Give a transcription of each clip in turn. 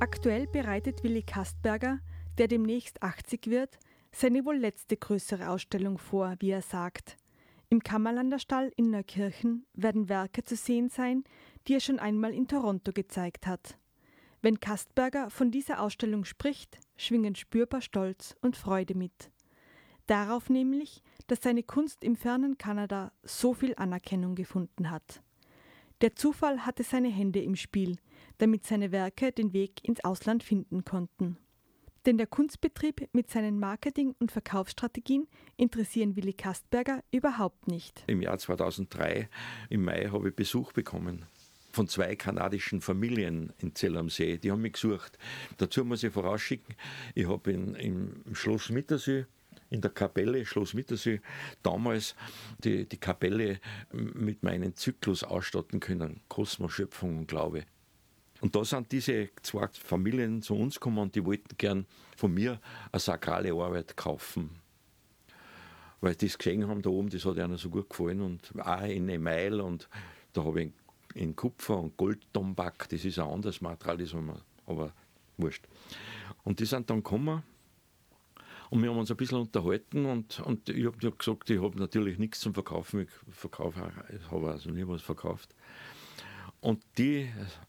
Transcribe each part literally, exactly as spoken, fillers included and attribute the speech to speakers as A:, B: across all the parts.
A: Aktuell bereitet Willi Kastberger, der demnächst achtzig wird, seine wohl letzte größere Ausstellung vor, wie er sagt. Im Kammerlanderstall in Neukirchen werden Werke zu sehen sein, die er schon einmal in Toronto gezeigt hat. Wenn Kastberger von dieser Ausstellung spricht, schwingen spürbar Stolz und Freude mit. Darauf nämlich, dass seine Kunst im fernen Kanada so viel Anerkennung gefunden hat. Der Zufall hatte seine Hände im Spiel, damit seine Werke den Weg ins Ausland finden konnten. Denn der Kunstbetrieb mit seinen Marketing- und Verkaufsstrategien interessieren Willi Kastberger überhaupt nicht.
B: Im Jahr zweitausenddrei, im Mai, habe ich Besuch bekommen von zwei kanadischen Familien in Zell am See. Die haben mich gesucht. Dazu muss ich vorausschicken, ich habe in, im Schloss Mittersee, in der Kapelle Schloss Mittersee, damals die, die Kapelle mit meinem Zyklus ausstatten können, Kosmos, Schöpfung und Glaube. Und da sind diese zwei Familien zu uns gekommen und die wollten gern von mir eine sakrale Arbeit kaufen. Weil die das gesehen haben da oben, das hat ihnen so gut gefallen und auch in Email und da habe ich in Kupfer und Goldtombak, das ist ein anderes Material, das haben wir, aber wurscht. Und die sind dann gekommen und wir haben uns ein bisschen unterhalten und, und ich habe gesagt, ich habe natürlich nichts zum Verkaufen, ich, verkaufe, ich habe also nie was verkauft. Und die,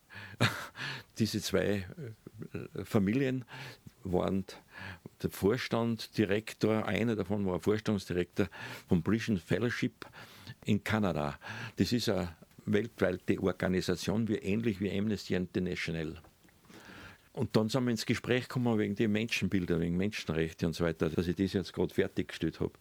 B: diese zwei Familien waren der Vorstand, Direktor, einer davon war Vorstandsdirektor vom British Fellowship in Kanada. Das ist eine weltweite Organisation, wie, ähnlich wie Amnesty International. Und dann sind wir ins Gespräch gekommen wegen den Menschenbilder, wegen Menschenrechte und so weiter, dass ich das jetzt gerade fertiggestellt habe.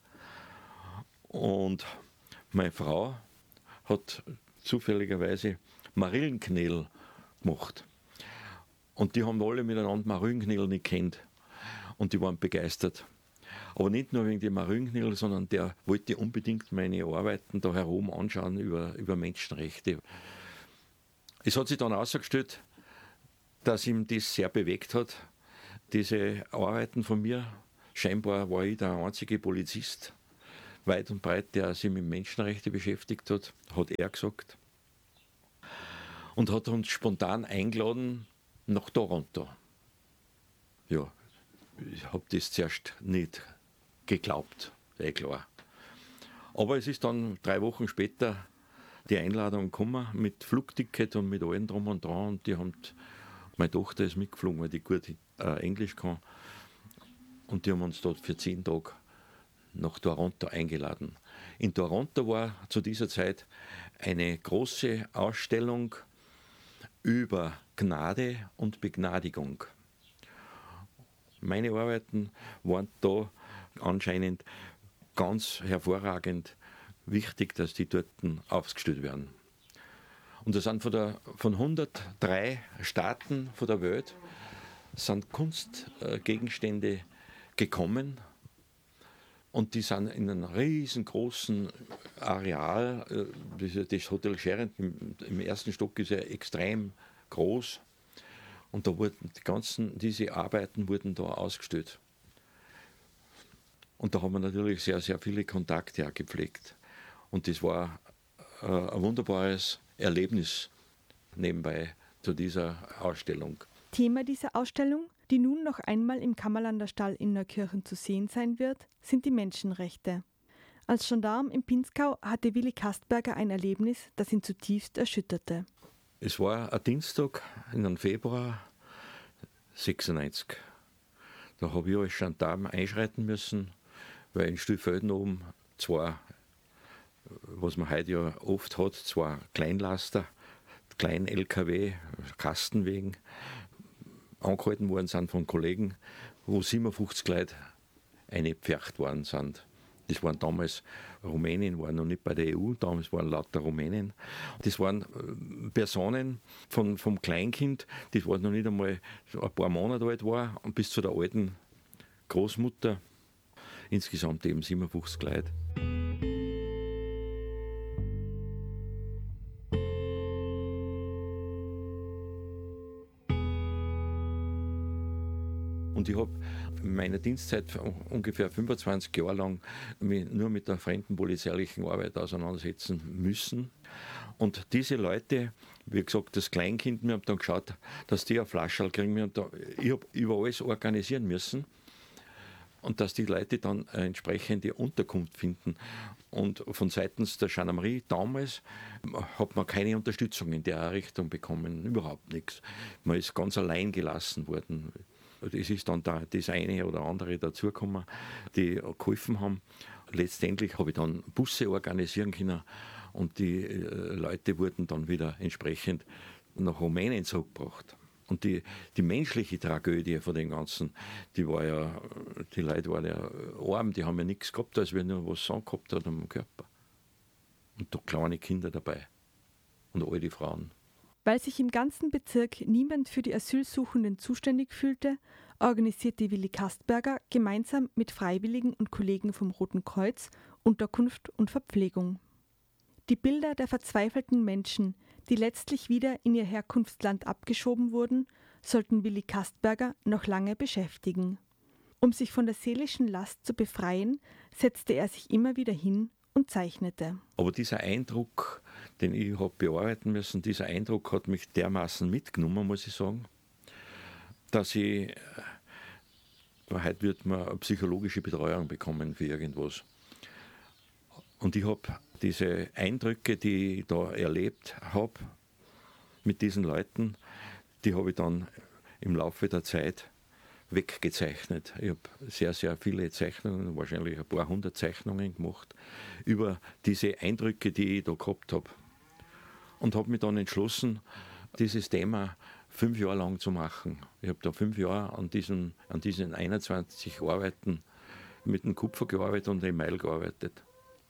B: Und meine Frau hat zufälligerweise Marillenknädel gemacht. Und die haben alle miteinander Marillenknädel nicht kennt. Und die waren begeistert. Aber nicht nur wegen den Marillenknädel, sondern der wollte unbedingt meine Arbeiten da herum anschauen über, über Menschenrechte. Es hat sich dann herausgestellt, dass ihm das sehr bewegt hat, diese Arbeiten von mir. Scheinbar war ich der einzige Polizist, weit und breit, der sich mit Menschenrechten beschäftigt hat, hat er gesagt. Und hat uns spontan eingeladen nach Toronto. Ja, ich habe das zuerst nicht geglaubt, eh klar. Aber es ist dann drei Wochen später die Einladung gekommen mit Flugticket und mit allem drum und dran. Und die haben, meine Tochter ist mitgeflogen, weil die gut äh, Englisch kann. Und die haben uns dort für zehn Tage nach Toronto eingeladen. In Toronto war zu dieser Zeit eine große Ausstellung über Gnade und Begnadigung. Meine Arbeiten waren da anscheinend ganz hervorragend wichtig, dass die dort aufgestellt werden. Und da sind von, der, von hundertdrei Staaten von der Welt sind Kunstgegenstände gekommen und die sind in einem riesengroßen Areal, das Hotel Sheraton im ersten Stock ist ja extrem groß und da wurden die ganzen, diese Arbeiten wurden da ausgestellt. Und da haben wir natürlich sehr, sehr viele Kontakte auch gepflegt. Und das war äh, ein wunderbares Erlebnis nebenbei zu dieser Ausstellung.
A: Thema dieser Ausstellung, die nun noch einmal im Kammerlanderstall in Neukirchen zu sehen sein wird, sind die Menschenrechte. Als Gendarm im Pinzgau hatte Willi Kastberger ein Erlebnis, das ihn zutiefst erschütterte.
B: Es war ein Dienstag in einem Februar sechsundneunzig. Da habe ich als Gendarm einschreiten müssen, weil in Stillfelden oben zwei, was man heute ja oft hat, zwei Kleinlaster, kleinen L K W, Kastenwegen, angehalten worden sind von Kollegen, wo siebenundfünfzig Leute eingepfercht worden sind. Das waren damals, Rumänien war noch nicht bei der E U, damals waren lauter Rumänen. Das waren Personen von, vom Kleinkind, das war noch nicht einmal ein paar Monate alt war, und bis zu der alten Großmutter. Insgesamt eben siebenundfünfzig Leute. Und ich habe in meiner Dienstzeit ungefähr fünfundzwanzig Jahre lang mich nur mit der fremdenpolizeilichen Arbeit auseinandersetzen müssen. Und diese Leute, wie gesagt, das Kleinkind, wir haben dann geschaut, dass die eine Flasche kriegen. Wir haben da, ich habe über alles organisieren müssen. Und dass die Leute dann eine entsprechende Unterkunft finden. Und von seitens der Gendarmerie damals hat man keine Unterstützung in der Richtung bekommen, überhaupt nichts. Man ist ganz allein gelassen worden. Es ist dann da das eine oder andere dazugekommen, die geholfen haben. Letztendlich habe ich dann Busse organisieren können und die Leute wurden dann wieder entsprechend nach Rumänien zurückgebracht. Und die, die menschliche Tragödie von dem Ganzen, die war ja, die Leute waren ja arm, die haben ja nichts gehabt, als wir nur was angehabt haben am Körper. Und da kleine Kinder dabei und alte Frauen.
A: Weil sich im ganzen Bezirk niemand für die Asylsuchenden zuständig fühlte, organisierte Willi Kastberger gemeinsam mit Freiwilligen und Kollegen vom Roten Kreuz Unterkunft und Verpflegung. Die Bilder der verzweifelten Menschen, die letztlich wieder in ihr Herkunftsland abgeschoben wurden, sollten Willi Kastberger noch lange beschäftigen. Um sich von der seelischen Last zu befreien, setzte er sich immer wieder hin und zeichnete.
B: Aber dieser Eindruck, den ich habe bearbeiten müssen, dieser Eindruck hat mich dermaßen mitgenommen, muss ich sagen, dass ich, heute wird man eine psychologische Betreuung bekommen für irgendwas. Und ich habe diese Eindrücke, die ich da erlebt habe mit diesen Leuten, die habe ich dann im Laufe der Zeit weggezeichnet. Ich habe sehr, sehr viele Zeichnungen, wahrscheinlich ein paar hundert Zeichnungen gemacht, über diese Eindrücke, die ich da gehabt habe. Und habe mich dann entschlossen, dieses Thema fünf Jahre lang zu machen. Ich habe da fünf Jahre an diesen, an diesen einundzwanzig Arbeiten mit dem Kupfer gearbeitet und dem Mail gearbeitet.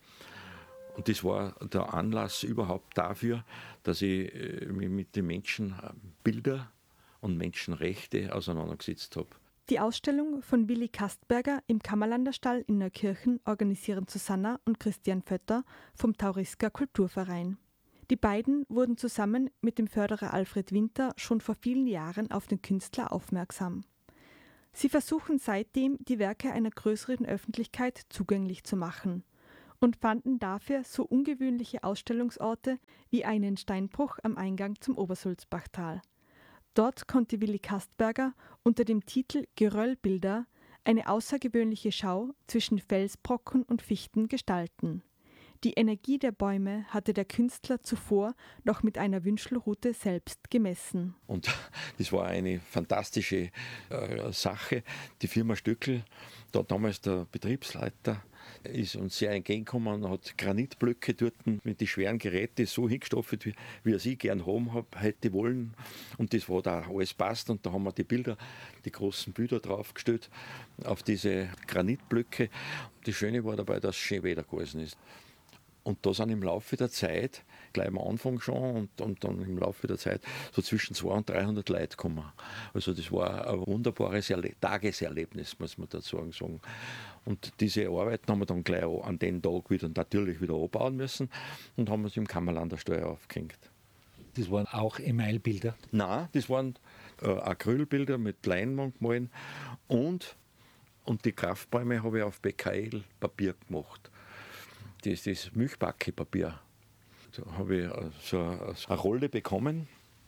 B: Und das war der Anlass überhaupt dafür, dass ich mich mit den Menschenbildern und Menschenrechte auseinandergesetzt habe.
A: Die Ausstellung von Willi Kastberger im Kammerlanderstall in Neukirchen organisieren Susanna und Christian Vötter vom Taurisker Kulturverein. Die beiden wurden zusammen mit dem Förderer Alfred Winter schon vor vielen Jahren auf den Künstler aufmerksam. Sie versuchen seitdem, die Werke einer größeren Öffentlichkeit zugänglich zu machen und fanden dafür so ungewöhnliche Ausstellungsorte wie einen Steinbruch am Eingang zum Obersulzbachtal. Dort konnte Willi Kastberger unter dem Titel Geröllbilder eine außergewöhnliche Schau zwischen Felsbrocken und Fichten gestalten. Die Energie der Bäume hatte der Künstler zuvor noch mit einer Wünschelrute selbst gemessen.
B: Und das war eine fantastische äh, Sache. Die Firma Stöckl, da damals der Betriebsleiter, ist uns sehr entgegengekommen und hat Granitblöcke dort mit den schweren Geräten so hingestoffelt, wie, wie er sie gern haben hab, hätte wollen. Und das war da alles passt. Und da haben wir die Bilder, die großen Bilder draufgestellt auf diese Granitblöcke. Das Schöne war dabei, dass es schön Wetter gewesen ist. Und da sind im Laufe der Zeit, gleich am Anfang schon und, und dann im Laufe der Zeit, so zwischen zweihundert und dreihundert Leute gekommen. Also das war ein wunderbares Erle- Tageserlebnis, muss man dazu sagen. Und diese Arbeiten haben wir dann gleich an den Tag wieder natürlich wieder abbauen müssen und haben uns im Kammerlanderstall aufgehängt.
C: Das waren auch Emailbilder?
B: Nein, das waren äh, Acrylbilder mit Leinwand gemahlen und, und die Kraftbäume habe ich auf B K L-Papier gemacht. Das ist das Milchbacke-Papier. Da habe ich so eine Rolle bekommen.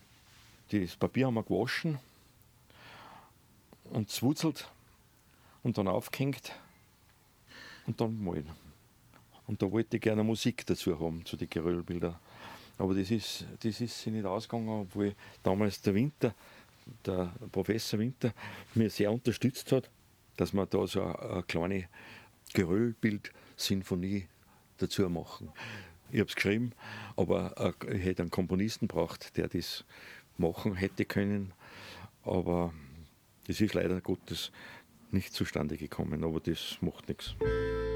B: Das Papier haben wir gewaschen und zwurzelt und dann aufgehängt und dann malen. Und da wollte ich gerne Musik dazu haben, zu den Geröllbildern. Aber das ist, das ist sich nicht ausgegangen, obwohl damals der Winter, der Professor Winter, mir sehr unterstützt hat, dass man da so eine, eine kleine Geröllbild-Sinfonie dazu machen. Ich habe es geschrieben, aber ich hätte einen Komponisten gebraucht, der das machen hätte können. Aber das ist leider Gottes nicht zustande gekommen, aber das macht nichts.